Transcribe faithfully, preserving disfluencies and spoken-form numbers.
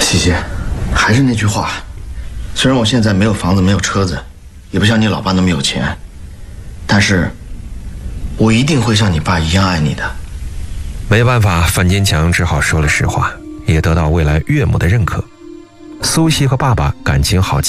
琪琪，还是那句话，虽然我现在没有房子，没有车子，也不像你老爸那么有钱，但是我一定会像你爸一样爱你的。 没办法，范坚强只好说了实话，也得到未来岳母的认可。苏西和爸爸感情好。